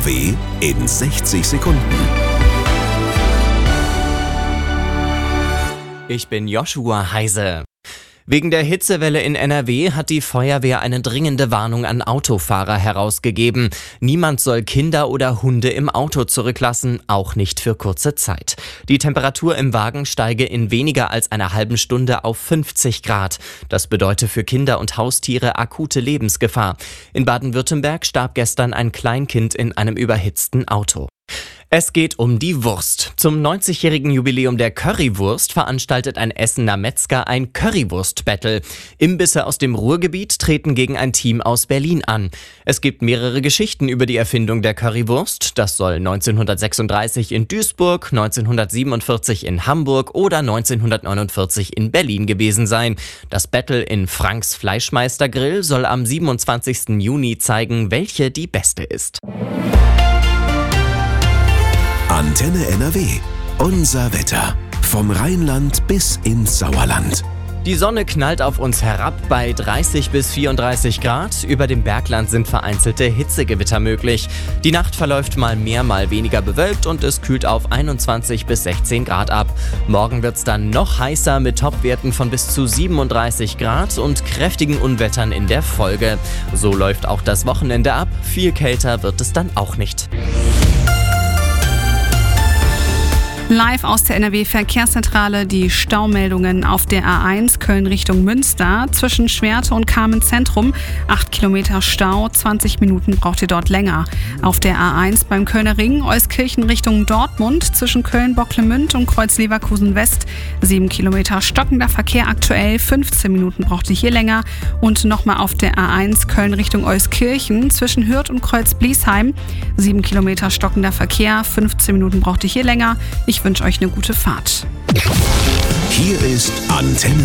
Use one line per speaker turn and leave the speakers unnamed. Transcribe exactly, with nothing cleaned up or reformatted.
N R W in sechzig Sekunden.
Ich bin Joshua Heise. Wegen der Hitzewelle in N R W hat die Feuerwehr eine dringende Warnung an Autofahrer herausgegeben. Niemand soll Kinder oder Hunde im Auto zurücklassen, auch nicht für kurze Zeit. Die Temperatur im Wagen steige in weniger als einer halben Stunde auf fünfzig Grad. Das bedeutet für Kinder und Haustiere akute Lebensgefahr. In Baden-Württemberg starb gestern ein Kleinkind in einem überhitzten Auto. Es geht um die Wurst. Zum neunzigjährigen Jubiläum der Currywurst veranstaltet ein Essener Metzger ein Currywurst-Battle. Imbisse aus dem Ruhrgebiet treten gegen ein Team aus Berlin an. Es gibt mehrere Geschichten über die Erfindung der Currywurst. Das soll neunzehnhundertsechsunddreißig in Duisburg, neunzehnhundertsiebenundvierzig in Hamburg oder neunzehnhundertneunundvierzig in Berlin gewesen sein. Das Battle in Franks Fleischmeister-Grill soll am siebenundzwanzigsten Juni zeigen, welche die beste ist.
Antenne N R W. Unser Wetter. Vom Rheinland bis ins Sauerland.
Die Sonne knallt auf uns herab bei dreißig bis vierunddreißig Grad. Über dem Bergland sind vereinzelte Hitzegewitter möglich. Die Nacht verläuft mal mehr, mal weniger bewölkt und es kühlt auf einundzwanzig bis sechzehn Grad ab. Morgen wird's dann noch heißer mit Topwerten von bis zu siebenunddreißig Grad und kräftigen Unwettern in der Folge. So läuft auch das Wochenende ab. Viel kälter wird es dann auch nicht.
Live aus der N R W-Verkehrszentrale die Staumeldungen auf der A eins Köln Richtung Münster. Zwischen Schwerte und Kamen Zentrum acht Kilometer Stau, zwanzig Minuten braucht ihr dort länger. Auf der A eins beim Kölner Ring, Euskirchen Richtung Dortmund, zwischen Köln-Bocklemünd und Kreuz-Leverkusen West sieben Kilometer stockender Verkehr aktuell, fünfzehn Minuten braucht ihr hier länger. Und nochmal auf der A eins Köln Richtung Euskirchen, zwischen Hürth und Kreuz-Bliesheim sieben Kilometer stockender Verkehr, fünfzehn Minuten braucht ihr hier länger. Ich Ich wünsche euch eine gute Fahrt.
Hier ist Antenne